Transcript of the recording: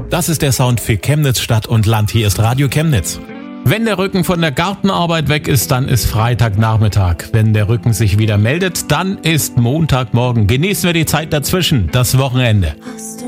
Das ist der Sound für Chemnitz Stadt und Land. Hier ist Radio Chemnitz. Wenn der Rücken von der Gartenarbeit weg ist, dann ist Freitagnachmittag. Wenn der Rücken sich wieder meldet, dann ist Montagmorgen. Genießen wir die Zeit dazwischen, das Wochenende. Hast du